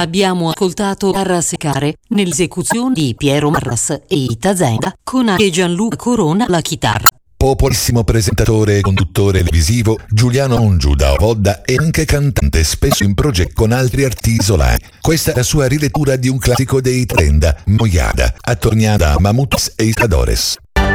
Abbiamo ascoltato Arrassicare nell'esecuzione di Piero Marras e Ita Zenda con anche Gianluca Corona alla chitarra. Popolissimo presentatore e conduttore televisivo, Giuliano Ongiu da Vodda e anche cantante, spesso in progetto con altri artisti isolani. Questa è la sua rilettura di un classico dei Trenda, Moiada, attorniata a Mamuts e Isadores.